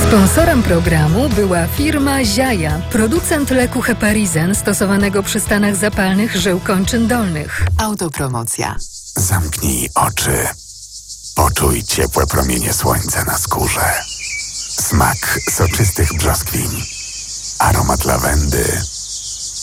Sponsorem programu była firma Ziaja, producent leku Heparizen stosowanego przy stanach zapalnych żył kończyn dolnych. Autopromocja. Zamknij oczy. Poczuj ciepłe promienie słońca na skórze. Smak soczystych brzoskwiń. Aromat lawendy.